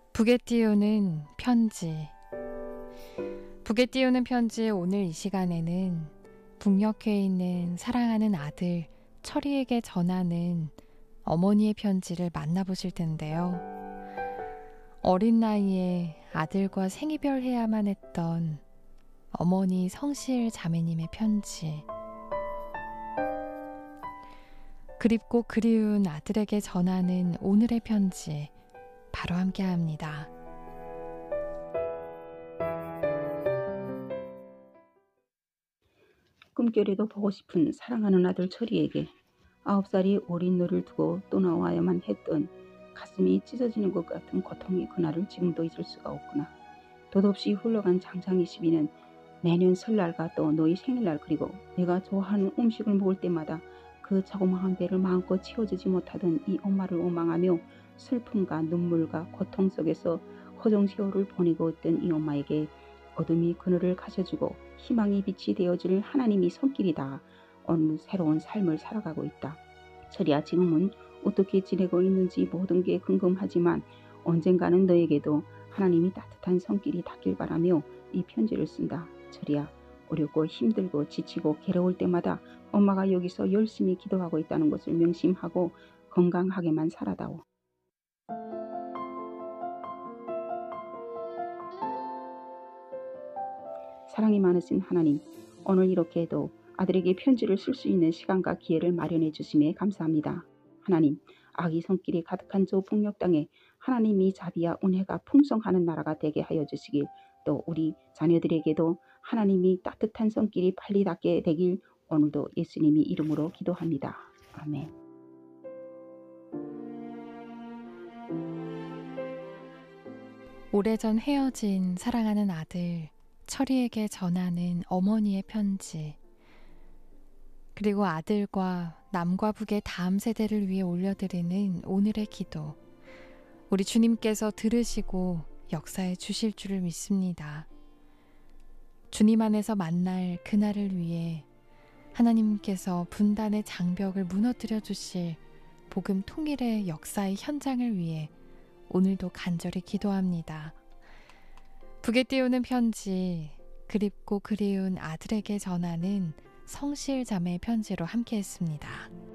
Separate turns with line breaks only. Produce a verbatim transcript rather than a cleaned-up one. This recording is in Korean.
북에 띄우는 편지. 북에 띄우는 편지 오늘 이 시간에는 북녘에 있는 사랑하는 아들 철이에게 전하는 어머니의 편지를 만나보실 텐데요. 어린 나이에 아들과 생이별해야만 했던 어머니 성실 자매님의 편지. 그립고 그리운 아들에게 전하는 오늘의 편지, 바로 함께합니다.
꿈결에도 보고 싶은 사랑하는 아들 철이에게 아홉 살이 어린 너를 두고 떠나와야만 했던 가슴이 찢어지는 것 같은 고통의 그날을 지금도 잊을 수가 없구나. 덧없이 흘러간 장장 이십 일은 매년 설날과 또 너희 생일날, 그리고 내가 좋아하는 음식을 먹을 때마다 그 자그마한 배를 마음껏 채워주지 못하던 이 엄마를 원망하며 슬픔과 눈물과 고통 속에서 허정세월을 보내고 있던 이 엄마에게 어둠이 그늘을 가져주고 희망의 빛이 되어줄 하나님이 손길이다. 오늘 새로운 삶을 살아가고 있다. 철이야, 지금은 어떻게 지내고 있는지 모든 게 궁금하지만 언젠가는 너에게도 하나님이 따뜻한 손길이 닿길 바라며 이 편지를 쓴다. 철이야, 어렵고 힘들고 지치고 괴로울 때마다 엄마가 여기서 열심히 기도하고 있다는 것을 명심하고 건강하게만 살아다오. 사랑이 많으신 하나님, 오늘 이렇게도 아들에게 편지를 쓸 수 있는 시간과 기회를 마련해 주심에 감사합니다. 하나님, 악의 손길이 가득한 저 북녘 땅에 하나님이 자비와 은혜가 풍성하는 나라가 되게 하여 주시길, 또 우리 자녀들에게도 하나님이 따뜻한 손길이 빨리 닿게 되길 오늘도 예수님의 이름으로 기도합니다. 아멘.
오래전 헤어진 사랑하는 아들 철이에게 전하는 어머니의 편지, 그리고 아들과 남과 북의 다음 세대를 위해 올려드리는 오늘의 기도, 우리 주님께서 들으시고 역사해 주실 줄을 믿습니다. 주님 안에서 만날 그날을 위해 하나님께서 분단의 장벽을 무너뜨려 주실 복음 통일의 역사의 현장을 위해 오늘도 간절히 기도합니다. 북에 띄우는 편지, 그립고 그리운 아들에게 전하는 성실 자매의 편지로 함께했습니다.